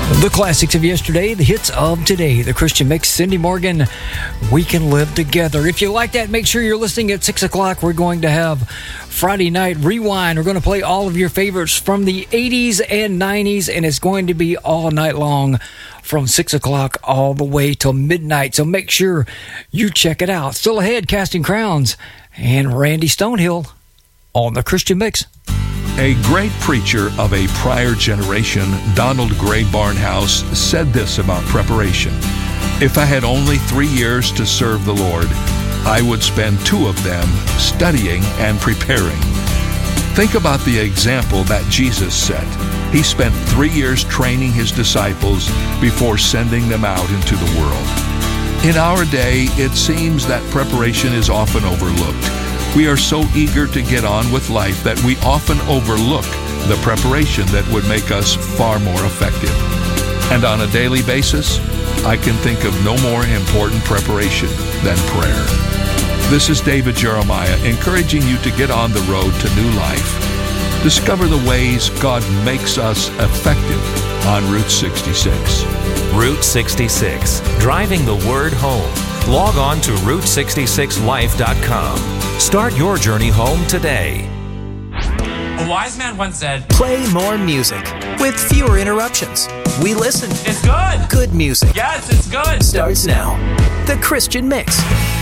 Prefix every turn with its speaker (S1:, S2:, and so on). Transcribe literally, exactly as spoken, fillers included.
S1: The classics of yesterday, the hits of today. The Christian Mix, Cindy Morgan, We Can Live Together. If you like that, make sure you're listening at six o'clock. We're going to have Friday Night Rewind. We're going to play all of your favorites from the eighties and nineties, and it's going to be all night long from six o'clock all the way till midnight. So make sure you check it out. Still ahead, Casting Crowns and Randy Stonehill on the Christian Mix.
S2: A great preacher of a prior generation, Donald Gray Barnhouse, said this about preparation. If I had only three years to serve the Lord, I would spend two of them studying and preparing. Think about the example that Jesus set. He spent three years training his disciples before sending them out into the world. In our day, it seems that preparation is often overlooked. We are so eager to get on with life that we often overlook the preparation that would make us far more effective. And on a daily basis, I can think of no more important preparation than prayer. This is David Jeremiah encouraging you to get on the road to new life. Discover the ways God makes us effective on Route sixty-six.
S3: Route sixty-six, driving the word home. Log on to route sixty-six life dot com. Start your journey home today.
S4: A wise man once said,
S5: play more music with fewer interruptions. We listen.
S4: It's good.
S5: Good music.
S4: Yes, it's good.
S5: Starts now. The Christian Mix.